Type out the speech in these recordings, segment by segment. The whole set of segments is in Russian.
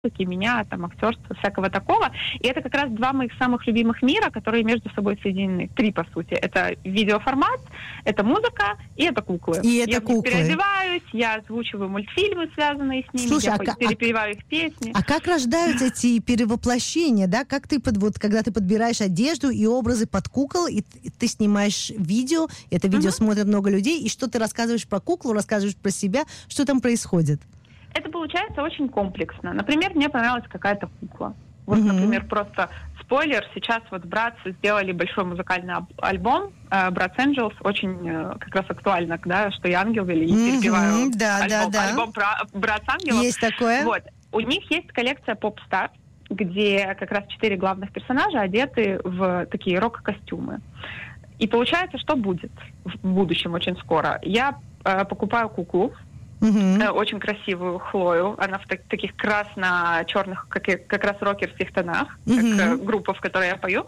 музыки, меня, там, актерства, всякого такого. И это как раз два моих самых любимых мира, которые между собой соединены. Три, по сути. Это видеоформат, это музыка и это куклы. И это я в них куклы. переодеваюсь, я озвучиваю мультфильмы, связанные с ними, Слушай, я перепеваю их песни. А как рождаются эти перевоплощения, да? Как ты, когда ты подбираешь одежду и образы под кукол, и ты снимаешь видео, это видео смотрят много людей, и что ты рассказываешь про куклу, рассказываешь про себя, что там происходит? Это получается очень комплексно. Например, мне понравилась какая-то кукла. Вот, например, просто спойлер, сейчас вот Братцы сделали большой музыкальный альбом Bratz Angels, очень как раз актуально, да, что я ангел или перепеваю альбом про Bratz Ангелов. Есть такое. Вот. У них есть коллекция Pop Star, где как раз 4 главных персонажа одеты в такие рок-костюмы. И получается, что будет в будущем очень скоро? Я покупаю куклу, очень красивую Хлою. Она в таких красно-черных, как раз рокерских тонах, как группа, в которой я пою.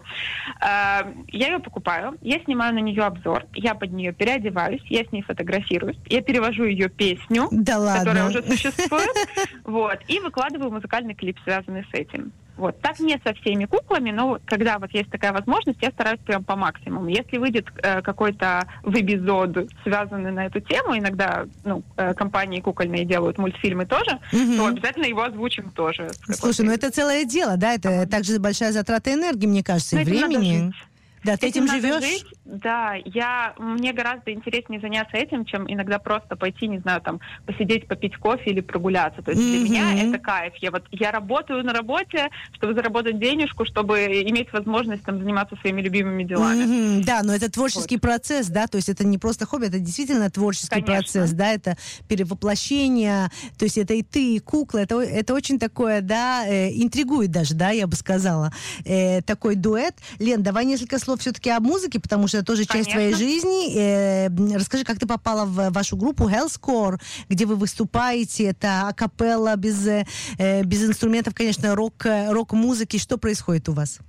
Я ее покупаю, я снимаю на нее обзор, я под нее переодеваюсь, я с ней фотографируюсь, я перевожу ее песню, которая уже существует, вот, и выкладываю музыкальный клип, связанный с этим. Вот. Так не со всеми куклами, но когда вот есть такая возможность, я стараюсь прям по максимуму. Если выйдет какой-то вебизод, связанный на эту тему, иногда компании кукольные делают мультфильмы тоже, то обязательно его озвучим тоже. Слушай, это целое дело, да? Это также большая затрата энергии, мне кажется, и времени. Да, ты этим живешь? Да, мне гораздо интереснее заняться этим, чем иногда просто пойти, не знаю, там, посидеть, попить кофе или прогуляться. То есть для меня это кайф. Я работаю на работе, чтобы заработать денежку, чтобы иметь возможность там заниматься своими любимыми делами. Да, но это творческий процесс, да, то есть это не просто хобби, это действительно творческий процесс, да, это перевоплощение, то есть это и ты, и кукла, это очень такое, да, интригует даже, да, я бы сказала, такой дуэт. Лен, давай несколько слов все-таки о музыке, потому что это тоже часть твоей жизни. Расскажи, как ты попала в вашу группу Hellscore, где вы выступаете, это акапелла, без инструментов, конечно, рок-музыки. Что происходит у вас?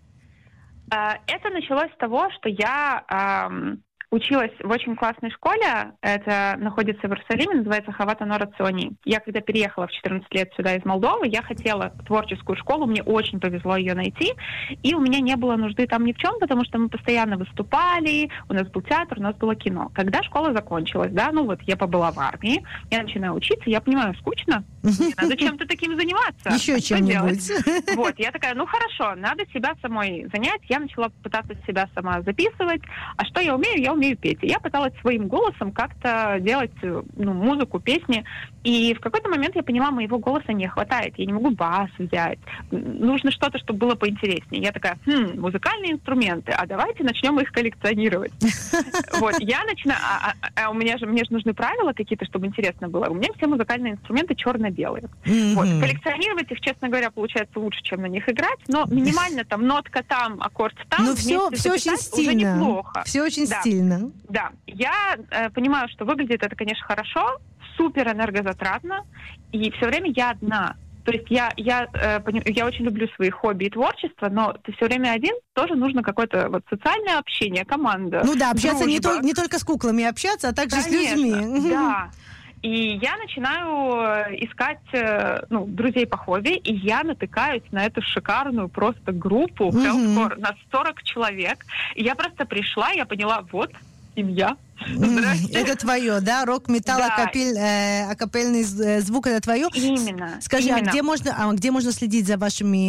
Это началось с того, что я училась в очень классной школе, это находится в Иерусалиме, называется Хавата Нора Циони. Я когда переехала в 14 лет сюда из Молдовы, я хотела творческую школу, мне очень повезло ее найти, и у меня не было нужды там ни в чем, потому что мы постоянно выступали, у нас был театр, у нас было кино. Когда школа закончилась, да, я побыла в армии, я начинаю учиться, я понимаю, скучно, мне надо чем-то таким заниматься. Еще чем-нибудь. Вот, я такая, хорошо, надо себя самой занять, я начала пытаться себя сама записывать, а что я умею? Я умею петь. И я пыталась своим голосом как-то делать музыку, песни. И в какой-то момент я поняла, моего голоса не хватает. Я не могу бас взять. Нужно что-то, чтобы было поинтереснее. Я такая, музыкальные инструменты, а давайте начнем их коллекционировать. Вот, я начинаю... мне же нужны правила какие-то, чтобы интересно было. У меня все музыкальные инструменты черно-белые. Вот, коллекционировать их, честно говоря, получается лучше, чем на них играть, но минимально там нотка там, аккорд там. Ну, все очень стильно. Уже неплохо. Все очень стильно. Да, я понимаю, что выглядит это, конечно, хорошо, супер энергозатратно, и все время я одна. То есть я очень люблю свои хобби и творчество, но ты все время один, тоже нужно какое-то социальное общение, команда. Ну да, общаться не только с куклами общаться, а также с людьми. Да. И я начинаю искать друзей по хобби, и я натыкаюсь на эту шикарную просто группу Hellscore на 40 человек. И я просто пришла, я поняла, семья. Это твое, да? Рок-металл, акапельный звук, это твое? Именно. Скажи, именно. А где можно следить за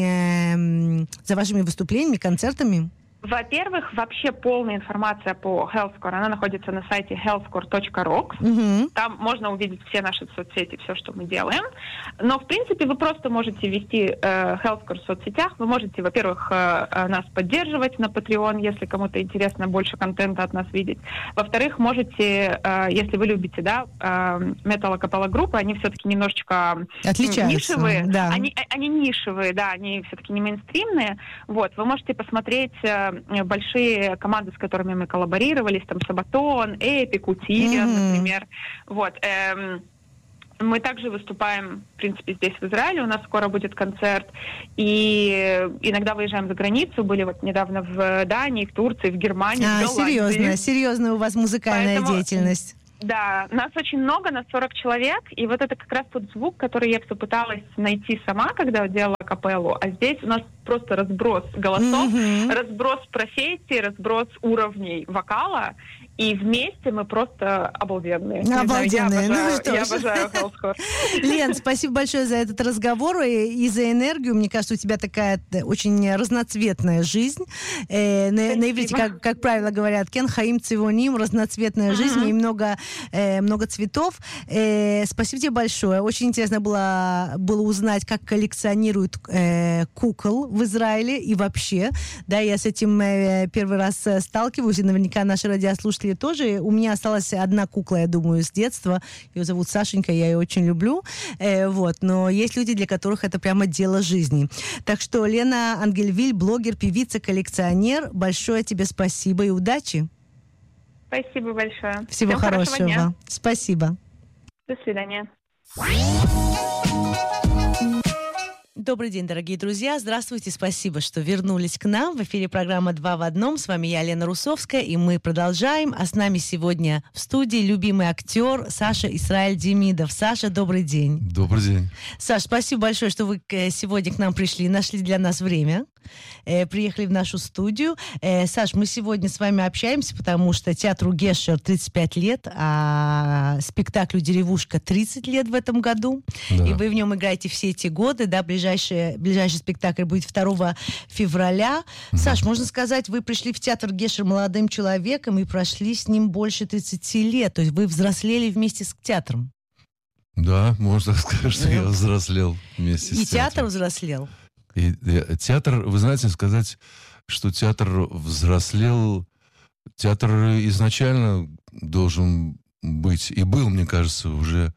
вашими выступлениями, концертами? Во-первых, вообще полная информация по Hellscore, она находится на сайте hellscore.rocks. Там можно увидеть все наши соцсети, все, что мы делаем. Но, в принципе, вы просто можете вести Hellscore в соцсетях. Вы можете, во-первых, нас поддерживать на Patreon, если кому-то интересно больше контента от нас видеть. Во-вторых, можете, если вы любите, метал-акапелла группы, они все-таки немножечко нишевые. Да. Они нишевые, да, они все-таки не мейнстримные. Вот, вы можете посмотреть большие команды, с которыми мы коллаборировались, там Сабатон, Эпик, Утириан, например. Вот. Мы также выступаем, в принципе, здесь, в Израиле. У нас скоро будет концерт. И иногда выезжаем за границу. Были недавно в Дании, в Турции, в Германии, в Голландии. Серьезно у вас музыкальная деятельность. Да, нас очень много, нас 40 человек, и вот это как раз тот звук, который я все пыталась найти сама, когда делала капеллу, а здесь у нас просто разброс голосов, разброс профессий, разброс уровней вокала, и вместе мы просто обалденные. Обалденные. Я обожаю Hellscore. Лен, спасибо большое за этот разговор и за энергию. Мне кажется, у тебя такая очень разноцветная жизнь. На иврите, как правило говорят, кен хаим цивоним, разноцветная жизнь, и много цветов. Спасибо тебе большое. Очень интересно было узнать, как коллекционируют кукол в Израиле и вообще. Да, я с этим первый раз сталкиваюсь, и наверняка наши радиослушатели тоже. У меня осталась одна кукла, я думаю, с детства. Ее зовут Сашенька, я ее очень люблю. Но есть люди, для которых это прямо дело жизни. Так что, Лена Ангельвиль, блогер, певица, коллекционер, большое тебе спасибо и удачи. Спасибо большое. Всего хорошего. Спасибо. До свидания. Добрый день, дорогие друзья. Здравствуйте, спасибо, что вернулись к нам. В эфире программа «Два в одном». С вами я, Лена Русовская, и мы продолжаем. А с нами сегодня в студии любимый актер Саша Исраэль Демидов. Саша, добрый день. Добрый день. Саш, спасибо большое, что вы сегодня к нам пришли, нашли для нас время. Приехали в нашу студию. Саш, мы сегодня с вами общаемся, потому что театру Гешер 35 лет, а спектаклю «Деревушка» 30 лет в этом году. Да. И вы в нем играете все эти годы. Да, ближайший спектакль будет 2 февраля. Саш, можно сказать, вы пришли в театр Гешер молодым человеком и прошли с ним больше 30 лет. То есть вы взрослели вместе с театром. Да, можно сказать, что я взрослел вместе с театром. И театр взрослел. И театр, вы знаете, сказать, что театр взрослел, театр изначально должен быть, и был, мне кажется, уже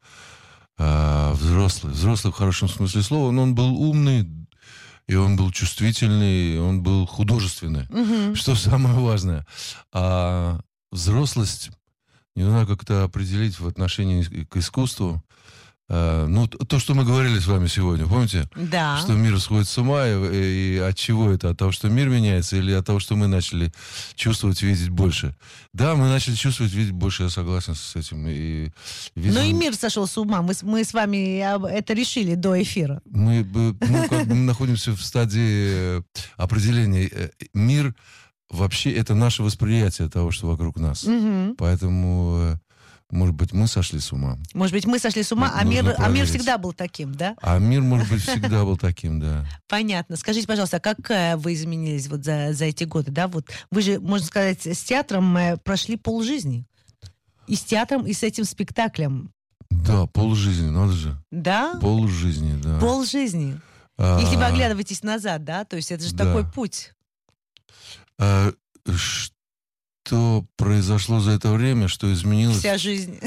взрослый в хорошем смысле слова, но он был умный, и он был чувствительный, и он был художественный, что самое важное. А взрослость, не знаю, как это определить в отношении к искусству. То, что мы говорили с вами сегодня, помните? Да. Что мир сходит с ума, и от чего это? От того, что мир меняется, или от того, что мы начали чувствовать, видеть больше? Да, мы начали чувствовать, видеть больше, я согласен с этим. Но и мир сошел с ума, мы с вами это решили до эфира. Мы находимся в стадии определения. Мир вообще это наше восприятие того, что вокруг нас. Поэтому... Может быть, мы сошли с ума. Может быть, мы сошли с ума, а мир всегда был таким, да? А мир, может быть, всегда был таким, да. Понятно. Скажите, пожалуйста, а как вы изменились вот за эти годы, да? Вот вы же, можно сказать, с театром прошли полжизни. И с театром, и с этим спектаклем. Да, полжизни, надо же. Да? Полжизни, да. Полжизни. Если вы оглядываетесь назад, да? То есть это же такой путь. Что произошло за это время, что изменилось? Вся жизнь.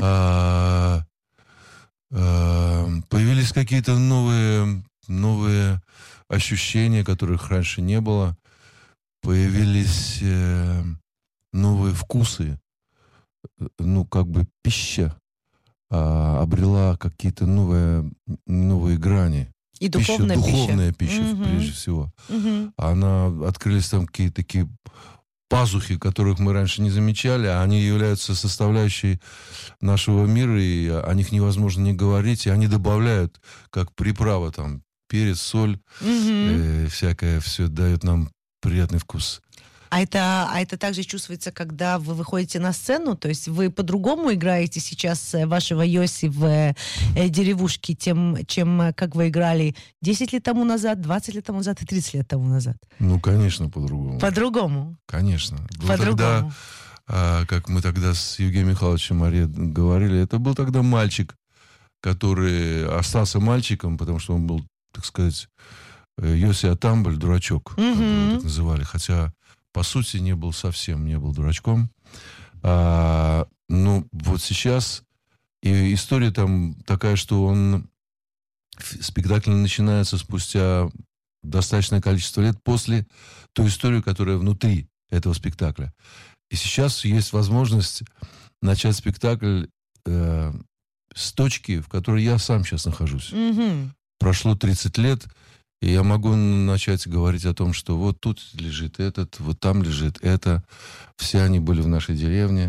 Появились какие-то новые ощущения, которых раньше не было. Появились новые вкусы. Пища обрела какие-то новые грани. И духовная пища, прежде всего. Открылись там какие-то такие пазухи, которых мы раньше не замечали, а они являются составляющей нашего мира, и о них невозможно не говорить, и они добавляют, как приправа, там, перец, соль, всякое, все дает нам приятный вкус. А это также чувствуется, когда вы выходите на сцену, то есть вы по-другому играете сейчас вашего Йоси в «Деревушке», чем как вы играли 10 лет тому назад, 20 лет тому назад и 30 лет тому назад? Конечно, по-другому. По-другому? Конечно. По-другому. Как мы тогда с Евгением Михайловичем Мария говорили, это был тогда мальчик, который остался мальчиком, потому что он был, так сказать, Йоси Атамбль, дурачок, как его так называли, хотя по сути, не был дурачком. Вот сейчас и история там такая, что спектакль начинается спустя достаточное количество лет после той истории, которая внутри этого спектакля. И сейчас есть возможность начать спектакль с точки, в которой я сам сейчас нахожусь. Прошло 30 лет, и я могу начать говорить о том, что вот тут лежит этот, вот там лежит это. Все они были в нашей деревне.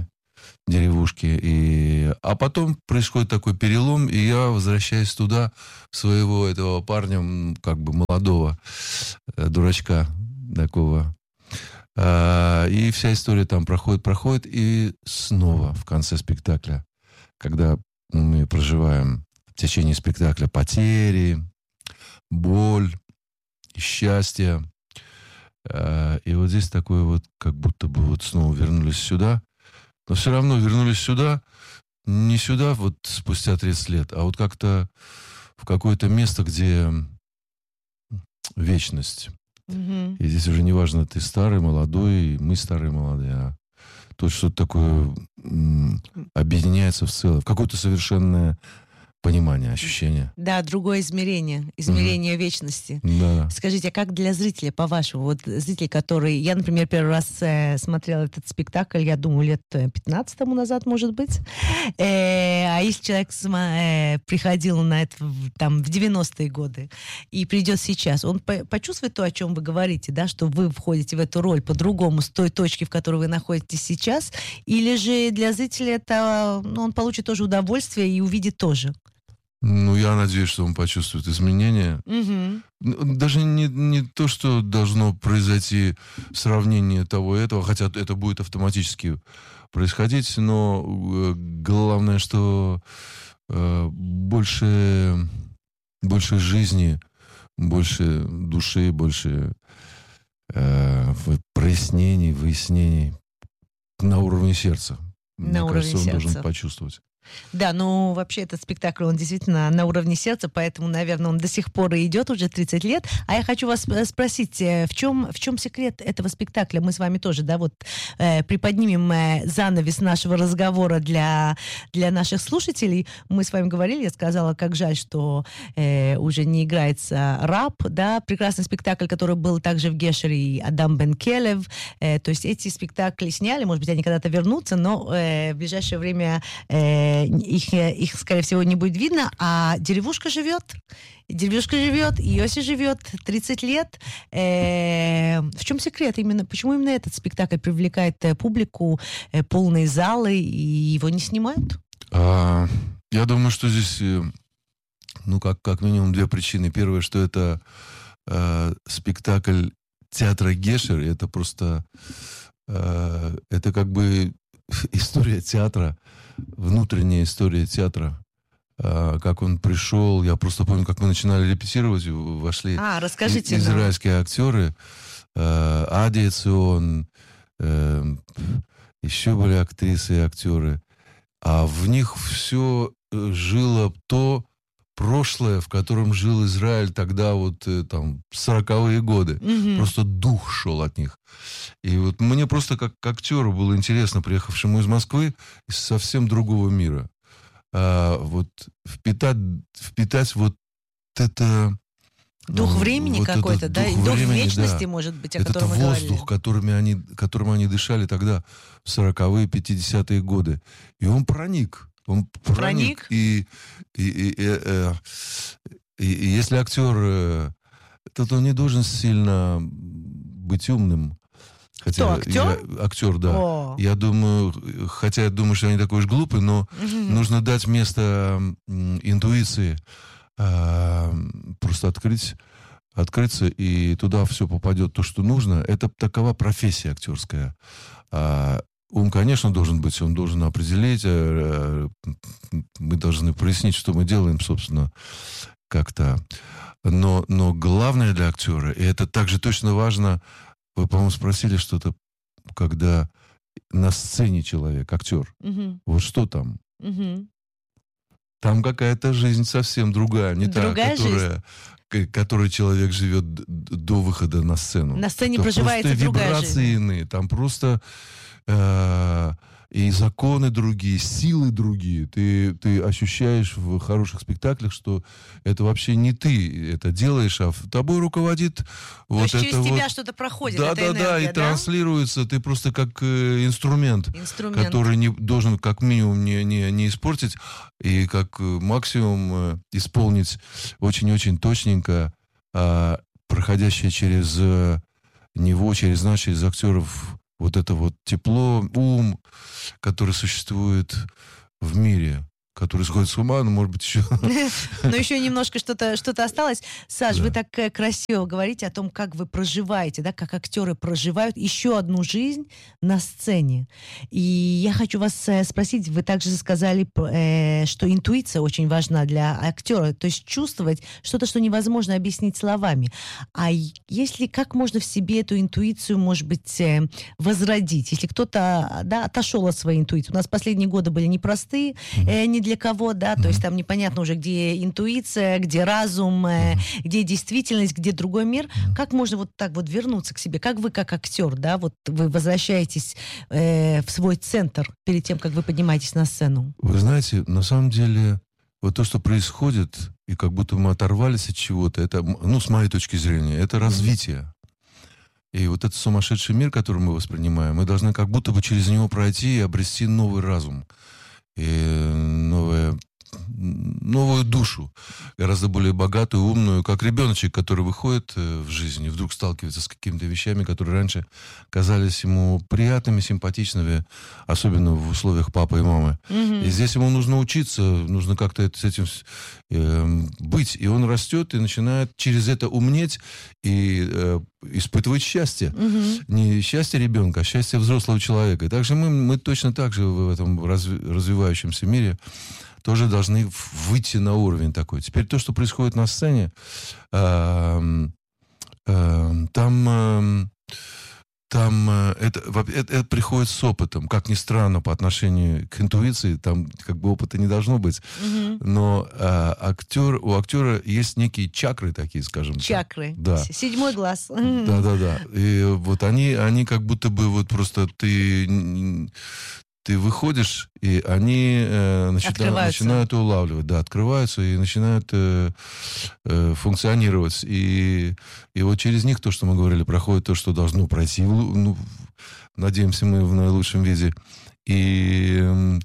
деревушки. А потом происходит такой перелом, и я возвращаюсь туда, своего этого парня, как бы молодого дурачка такого. И вся история там проходит, и снова в конце спектакля, когда мы проживаем в течение спектакля потери, боль, счастье. И вот здесь такое вот, как будто бы вот снова вернулись сюда. Но все равно вернулись сюда, не сюда вот спустя 30 лет, а вот как-то в какое-то место, где вечность. Мгм. И здесь уже не важно, ты старый, молодой, мы старые, молодые, а тут что-то такое объединяется в целом, в какое-то совершенное понимание, ощущение. Да, другое измерение вечности. Да. Скажите, а как для зрителя, по-вашему, вот зритель, который... Я, например, первый раз смотрела этот спектакль, я думаю, лет 15 тому назад, может быть. А если человек приходил на это там, в 90-е годы и придет сейчас, он почувствует то, о чем вы говорите, да, что вы входите в эту роль по-другому с той точки, в которой вы находитесь сейчас, или же для зрителя это, он получит тоже удовольствие и увидит тоже? Ну, я надеюсь, что он почувствует изменения. Угу. Даже не то, что должно произойти сравнение того и этого, хотя это будет автоматически происходить, но главное, что больше жизни, больше души, больше прояснений, выяснений на уровне сердца. На Мне кажется, уровне он сердца. должен почувствовать. Да, ну вообще этот спектакль, он действительно на уровне сердца, поэтому, наверное, он до сих пор и идет уже 30 лет. А я хочу вас спросить, в чем секрет этого спектакля? Мы с вами тоже, да, вот приподнимем занавес нашего разговора для наших слушателей. Мы с вами говорили, я сказала, как жаль, что уже не играется «Раб», да, прекрасный спектакль, который был также в Гешере, и «Адам бен Келев». То есть эти спектакли сняли, может быть, они когда-то вернутся, но в ближайшее время их, скорее всего, не будет видно, а деревушка живет, Йоси живет 30 лет. В чем секрет именно? Почему именно этот спектакль привлекает публику, полные залы, и его не снимают? Я думаю, что здесь, как минимум две причины. Первое, что это спектакль театра Гешер, это просто, это как бы история театра, внутренняя история театра, как он пришел. Я просто помню, как мы начинали репетировать, вошли расскажите израильские актеры, Ади Цион, еще были актрисы и актеры, а в них все жило то прошлое, в котором жил Израиль тогда, вот там, 40-е годы. Угу. Просто дух шел от них. И вот мне просто как актеру было интересно, приехавшему из Москвы, из совсем другого мира, вот впитать вот это... Дух времени вот какой-то, да? Дух времени, вечности, да. Может быть, о котором мы говорили. Воздух, которым они дышали тогда, в 40-е, 50-е годы. И он проник. И если актер, то он не должен сильно быть умным. Кто, актер? Актер, да. Я думаю, что они такой уж глупый, но нужно дать место интуиции, просто открыться, и туда все попадет то, что нужно. Это такова профессия актерская. Ум, конечно, должен быть, он должен определить, мы должны прояснить, что мы делаем, собственно, как-то. Но главное для актера, и это также точно важно, вы, по-моему, спросили что-то, когда на сцене человек, актер, вот что там? Там какая-то жизнь совсем другая, не та, которой человек живет до выхода на сцену. На сцене проживается другая жизнь. Вибрации иные, там просто и законы другие, силы другие. Ты ощущаешь в хороших спектаклях, что это вообще не ты это делаешь, а тобой руководит вот это. То есть через тебя что-то проходит, эта энергия, да, и транслируется. Ты просто как инструмент, который не должен как минимум не испортить, и как максимум исполнить очень-очень точненько, проходящее через него, через нас, через актеров, Вот это вот тепло, ум, который существует в мире, который сходит с ума, но, может быть, еще... Но еще немножко что-то осталось. Саш, Да. вы так красиво говорите о том, как вы проживаете, да, как актеры проживают еще одну жизнь на сцене. И я хочу вас спросить, вы также сказали, что интуиция очень важна для актера, то есть чувствовать что-то, что невозможно объяснить словами. А если, как можно в себе эту интуицию, может быть, возродить? Если кто-то, да, отошел от своей интуиции. У нас последние годы были непростые, не для кого, да, то есть там непонятно уже, где интуиция, где разум, где действительность, где другой мир. Как можно вот так вот вернуться к себе? Как вы, как актер, да, вот вы возвращаетесь в свой центр перед тем, как вы поднимаетесь на сцену? Вы знаете, на самом деле, вот то, что происходит, и как будто мы оторвались от чего-то, это, ну, с моей точки зрения, это развитие. И вот этот сумасшедший мир, который мы воспринимаем, мы должны как будто бы через него пройти и обрести новый разум. И новую душу, гораздо более богатую, умную, как ребеночек, который выходит в жизнь и вдруг сталкивается с какими-то вещами, которые раньше казались ему приятными, симпатичными, особенно в условиях папы и мамы. И здесь ему нужно учиться, нужно как-то с этим быть. И он растет и начинает через это умнеть и испытывать счастье. Не счастье ребенка, а счастье взрослого человека. И также мы точно так же в этом развивающемся мире тоже должны выйти на уровень такой. Теперь то, что происходит на сцене, там это приходит с опытом. Как ни странно, по отношению к интуиции, там как бы опыта не должно быть. Но у актера есть некие чакры такие, скажем так. Чакры. Да. Седьмой глаз. Да. И вот они как будто бы вот просто ты выходишь, и они начинают улавливать, да, открываются и начинают функционировать. И вот через них то, что мы говорили, проходит то, что должно пройти. Ну, надеемся, мы в наилучшем виде. И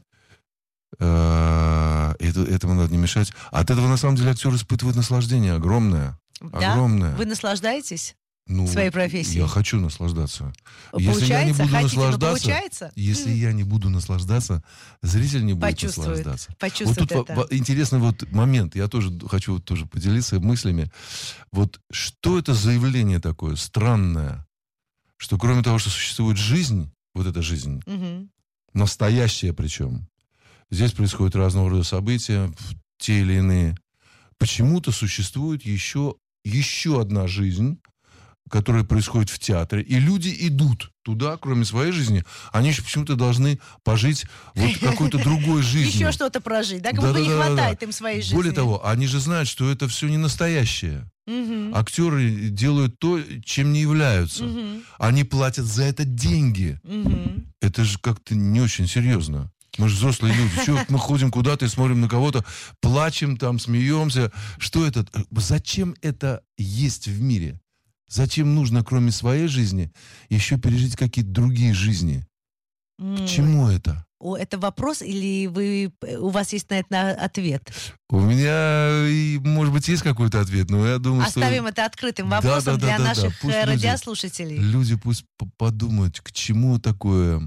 этому надо не мешать. От этого, на самом деле, актер испытывает наслаждение огромное. Да? Огромное. Вы наслаждаетесь? Ну, своей профессии. Я хочу наслаждаться. Получается? Хотите, но получается? Если я не буду наслаждаться, зритель не будет наслаждаться. Почувствует вот тут это. Интересный вот момент. Я тоже хочу тоже поделиться мыслями. Вот что это за явление такое странное, что кроме того, что существует жизнь, вот эта жизнь, настоящая причем, здесь происходят разного рода события, те или иные, почему-то существует еще одна жизнь, которое происходит в театре, и люди идут туда, кроме своей жизни, они еще почему-то должны пожить вот какой-то другой жизнью. Еще что-то прожить, да? Как будто не хватает им своей жизни. Более того, они же знают, что это все не настоящее. Актеры делают то, чем не являются. Они платят за это деньги. Это же как-то не очень серьезно. Мы же взрослые люди. Чего мы ходим куда-то и смотрим на кого-то, плачем там, смеемся. Что это? Зачем это есть в мире? Зачем нужно, кроме своей жизни, еще пережить какие-то другие жизни? К чему это? Это вопрос, или у вас есть на это ответ? У меня, может быть, есть какой-то ответ, но я думаю, Оставим это открытым вопросом для наших радиослушателей. Люди пусть подумают, к чему такое,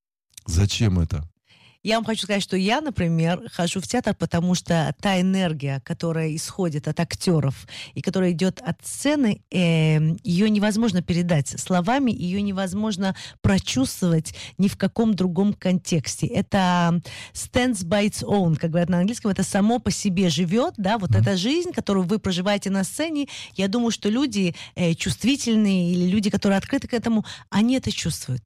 зачем это. Я вам хочу сказать, что я, например, хожу в театр, потому что та энергия, которая исходит от актеров и которая идет от сцены, ее невозможно передать словами, ее невозможно прочувствовать ни в каком другом контексте. Это stands by its own, как говорят на английском, это само по себе живет, да, вот эта жизнь, которую вы проживаете на сцене. Я думаю, что люди чувствительные или люди, которые открыты к этому, они это чувствуют,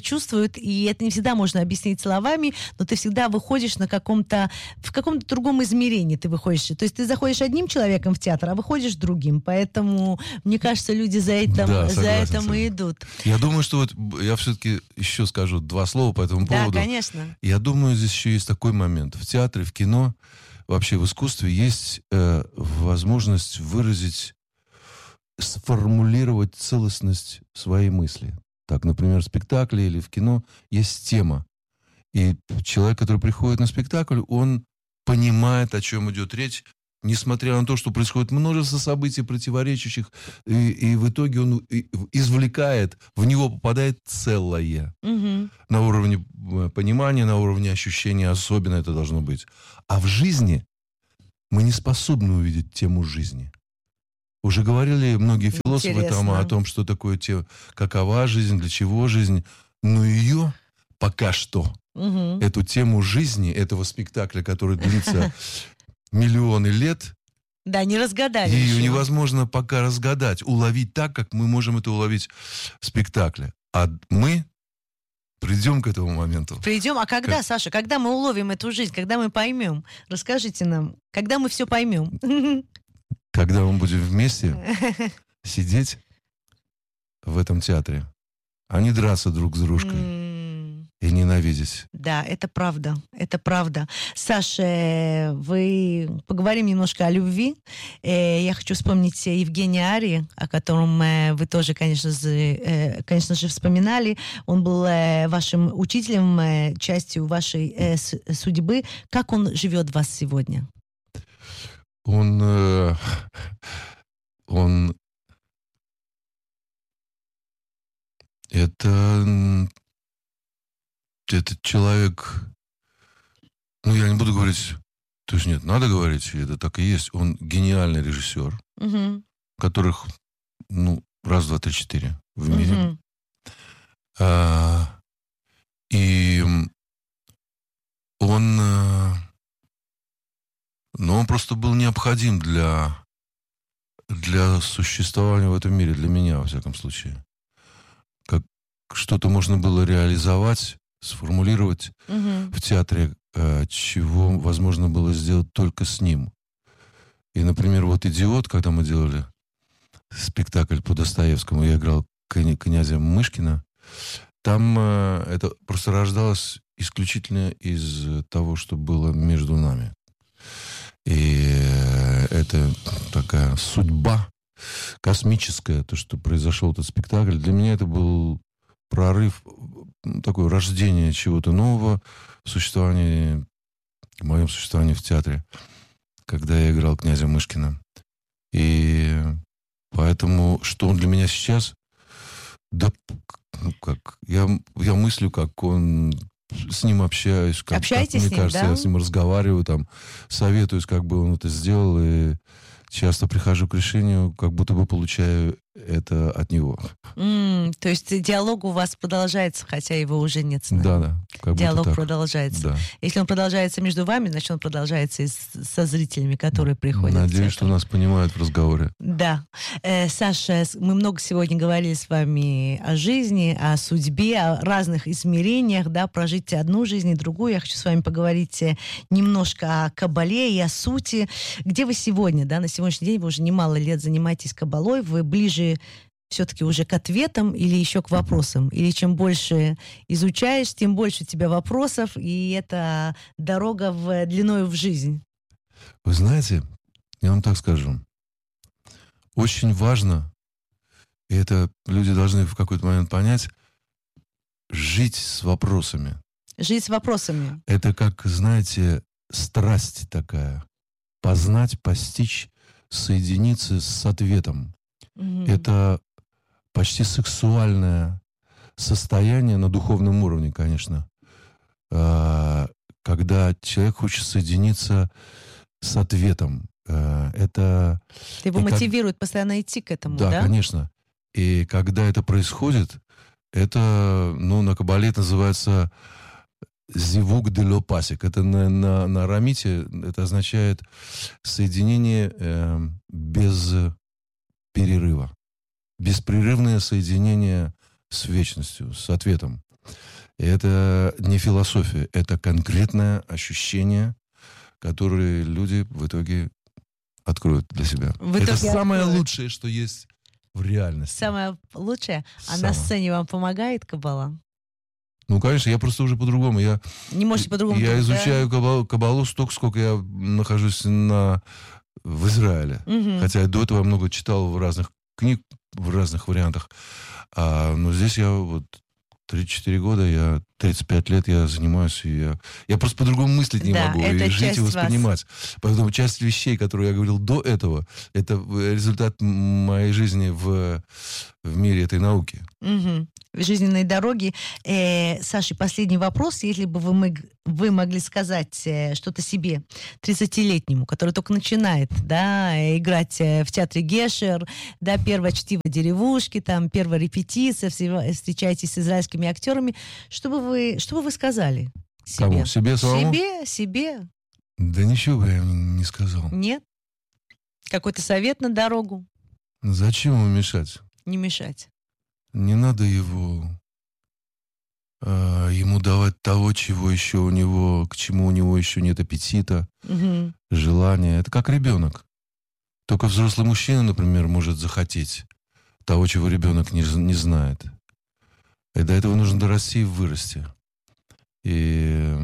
и это не всегда можно объяснить словами, но ты всегда выходишь в каком-то другом измерении ты выходишь. То есть ты заходишь одним человеком в театр, а выходишь другим. Поэтому, мне кажется, люди за этим и идут. Я думаю, что вот я все-таки еще скажу 2 слова по этому поводу. Да, конечно. Я думаю, здесь еще есть такой момент. В театре, в кино, вообще в искусстве есть возможность выразить, сформулировать целостность своей мысли. Так, например, в спектакле или в кино есть тема. И человек, который приходит на спектакль, он понимает, о чем идет речь, несмотря на то, что происходит множество событий противоречащих, и в итоге он извлекает, в него попадает целое. На уровне понимания, на уровне ощущения особенно это должно быть. А в жизни мы не способны увидеть тему жизни. Уже говорили многие философы там о том, что такое какова жизнь, для чего жизнь. Но ее пока что, эту тему жизни, этого спектакля, который длится миллионы лет, да, не разгадали. Ее еще невозможно пока разгадать, уловить так, как мы можем это уловить в спектакле. А мы придем к этому моменту. Придем. А когда, Саша, когда мы уловим эту жизнь, когда мы поймем? Расскажите нам, когда мы все поймем? Когда мы будем вместе сидеть в этом театре, а не драться друг с дружкой. И ненавидеть. Да, это правда, это правда. Саша, поговорим немножко о любви. Я хочу вспомнить Евгения Ари, о котором вы тоже, конечно же, вспоминали. Он был вашим учителем, частью вашей судьбы. Как он живет вас сегодня? Он этот человек, я не буду говорить, то есть нет, надо говорить, это так и есть. Он гениальный режиссер, которых, раз, два, три, четыре в мире. И он просто был необходим для существования в этом мире, для меня, во всяком случае. Как что-то можно было реализовать, сформулировать в театре, чего возможно было сделать только с ним. И, например, «Идиот», когда мы делали спектакль по Достоевскому, я играл князя Мышкина, там это просто рождалось исключительно из того, что было между нами. И это такая судьба космическая, то, что произошел этот спектакль. Для меня это был прорыв, такое рождение чего-то нового в моем существовании в театре, когда я играл князя Мышкина. И поэтому, что он для меня сейчас, я мыслю, как он, с ним общаюсь, как мне кажется, я с ним разговариваю, советуюсь, как бы он это сделал, и часто прихожу к решению, как будто бы получаю это от него. То есть диалог у вас продолжается, хотя его уже нет с нами. Да. Диалог продолжается. Да. Если он продолжается между вами, значит, он продолжается и со зрителями, которые приходят. Надеюсь, что нас понимают в разговоре. Да. Саша, мы много сегодня говорили с вами о жизни, о судьбе, о разных измерениях, прожить одну жизнь и другую. Я хочу с вами поговорить немножко о каббале и о сути. Где вы сегодня? На сегодняшний день вы уже немало лет занимаетесь каббалой, вы ближе все-таки уже к ответам или еще к вопросам? Или чем больше изучаешь, тем больше у тебя вопросов, и это дорога длиною в жизнь? Вы знаете, я вам так скажу, очень важно, и это люди должны в какой-то момент понять, жить с вопросами. Жить с вопросами. Это как, знаете, страсть такая. Познать, постичь, соединиться с ответом. Это почти сексуальное состояние на духовном уровне, конечно, когда человек хочет соединиться с ответом. Это его мотивирует постоянно идти к этому, да? Да, конечно. И когда это происходит, это, на каббале это называется «зивук де ло пасик». Это на арамите это означает соединение без перерыва. Беспрерывное соединение с вечностью, с ответом. И это не философия, это конкретное ощущение, которое люди в итоге откроют для себя. Это самое лучшее, что есть в реальности. Самое лучшее? А на сцене вам помогает каббала? Конечно, я просто уже по-другому. Не можете по-другому. Я изучаю каббалу столько, сколько я нахожусь в Израиле. Хотя я до этого я много читал в разных книг, в разных вариантах. Но здесь я 34 года, 35 лет я занимаюсь, и я просто по-другому мыслить не могу, и жить и воспринимать. Поэтому часть вещей, которые я говорил до этого, это результат моей жизни в мире этой науки. Угу. Жизненной дороги. Саша, последний вопрос. Если бы вы могли сказать что-то себе, 30-летнему, который только начинает, да, играть в театре Гешер, да, первое чтиво деревушки, там, первая репетиция, встречаетесь с израильскими актерами, что бы вы сказали себе? Кому? Себе самому? Себе. Да ничего бы я не сказал. Нет? Какой-то совет на дорогу? Зачем ему мешать? Не мешать. Не надо ему давать того, к чему у него еще нет аппетита, желания. Это как ребенок. Только взрослый мужчина, например, может захотеть того, чего ребенок не знает. И до этого нужно дорасти и вырасти. И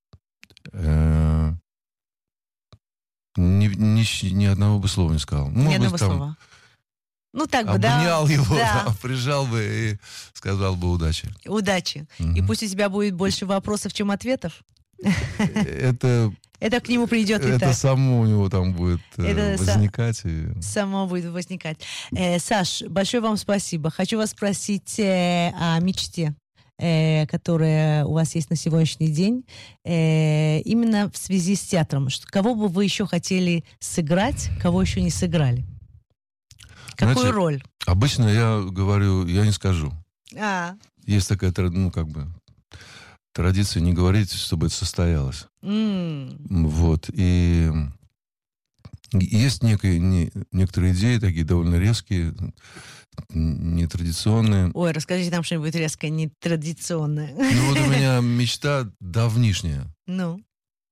ни одного бы слова не сказал. Ни одного слова. Ну, так бы, да. Обнял его, да, прижал бы и сказал бы удачи. Удачи. И пусть у тебя будет больше вопросов, чем ответов. Это к нему придет и так. Это само у него там будет возникать. Само будет возникать. Саш, большое вам спасибо. Хочу вас спросить о мечте, которая у вас есть на сегодняшний день, именно в связи с театром. Кого бы вы еще хотели сыграть, кого еще не сыграли? Какую роль? Обычно я говорю, я не скажу. Есть такая, традиция не говорить, чтобы это состоялось. Вот. И есть некоторые идеи, такие довольно резкие, нетрадиционные. Ой, расскажите нам что-нибудь резкое, нетрадиционное. Ну, вот у меня мечта давнишняя. Ну?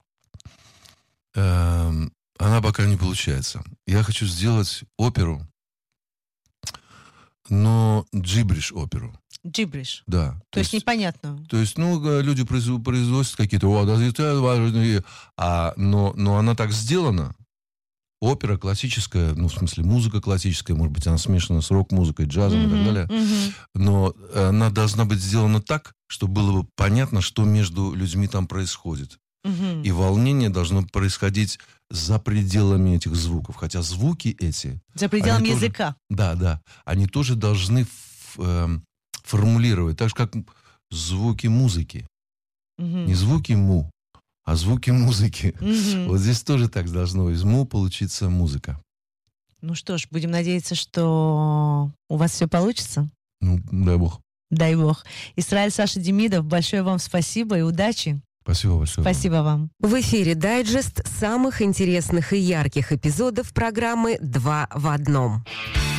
Она пока не получается. Я хочу сделать оперу, но джибриш оперу. Джибриш? Да. То есть непонятно. То есть, люди производят какие-то... но она так сделана. Опера классическая, в смысле музыка классическая, может быть, она смешана с рок-музыкой, джазом и так далее. Но она должна быть сделана так, чтобы было бы понятно, что между людьми там происходит. И волнение должно происходить за пределами этих звуков. Хотя звуки эти... За пределами языка. Да. Они тоже должны формулировать. Так же, как звуки музыки. Не звуки му, а звуки музыки. Вот здесь тоже так должно из му получиться музыка. Ну что ж, будем надеяться, что у вас все получится. Дай Бог. Дай Бог. Исраиль Саша Демидов, большое вам спасибо и удачи. Спасибо большое. Спасибо вам. В эфире дайджест самых интересных и ярких эпизодов программы «Два в одном».